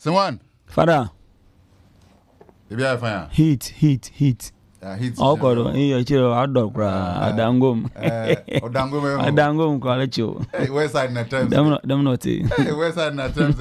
Someone. Father. Maybe I find Heat. Heat. Oh God, you chill outdoor adangum. Adangum quality. Hey, west side na terms. Them not. Hey, west side na terms.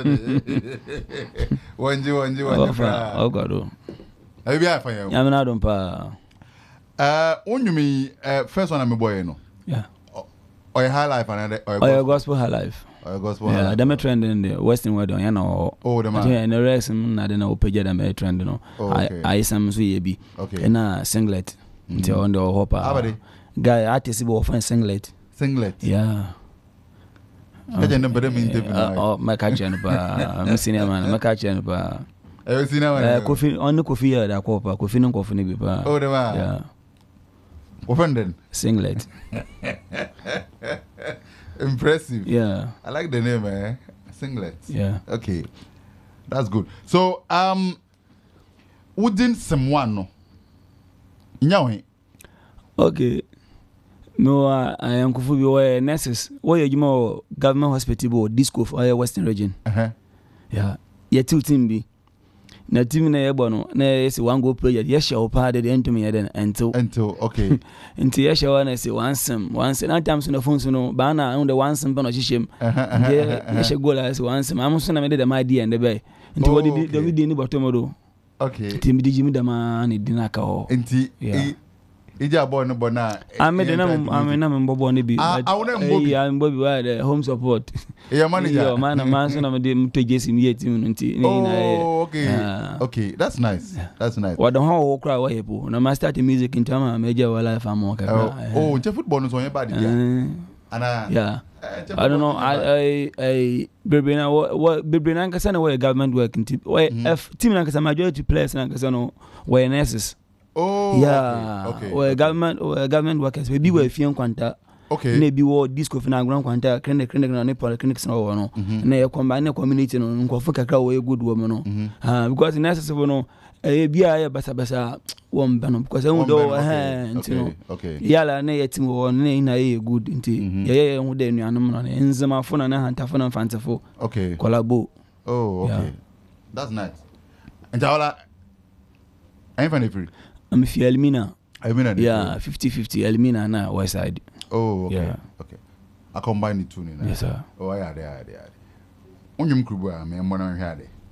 One. Oh God. Maybe I find you. I'm not on pa. When you me first one I'm a boy, no. Yeah. Or high life and or gospel high life. Or gospel. Yeah, them trend in the Western world, you know. Oh, the man. And the rest, I don't know, page them trend, you know. I some so be. Okay. And a singlet. Until on the hopper. Guy artist will find singlet. Yeah. I didn't know them interview. Oh, my catcher, I'm seeing a man, my catcher, but. I've seen a coffee on the coffee, that copper, coffee, no coffee. Oh, the man. Yeah. Offended. Singlet. Impressive. Yeah. I like the name, eh? Singlet. Yeah. Okay. That's good. So, wouldn't someone know? Nyawe. Okay. No, I am Kufubi where nurses. Where you more government hospital disco for Western region. Yeah. Yeah, two team be. Na team na yebo no na yes one go project yes show pa de ento me den until okay until yes show na say once na times no phone so no ba na on the once no hihiem yes go la say once am so na me de my idea and be until what did the video ni bottom okay team di jimi da ma ni dinaka ho until ija boy no bona ame de na me bobo ne bi I'm bobi wa the home support your manager yo man so na me de mtejesi mi team until okay that's nice what the whole crowd wa yepo na ma start music in time major wa life am o kakra je football no so yen bad dia ana yeah I don't know I Bebrina what Bebrina nkasa na we government work team team nkasa majority players nkasa no we nurses. Oh, yeah. Okay. Well, government workers we be we fien kwanta. Okay. Maybe wo disco fina ground kwanta clinic na Nepal clinics no no. Na ye combine community no nkofo kakra wo good wo no. Because necessary no bia ya basa wo mba no because we do ntino. Okay. Yala na ye team wo na ye good nti ye hu de nuanom no nzema fo na hantafo na mfantafo. Okay. Collabo. Oh, okay. Yeah. That's nice. And Jawala I'm from free. I'm Elmina. Yeah, 50-50. Elmina na West Side. Oh, okay. Yeah. Okay. I combine the two. Yes, sir. Oh, yeah. Unyum Kuba, me mbona nhade.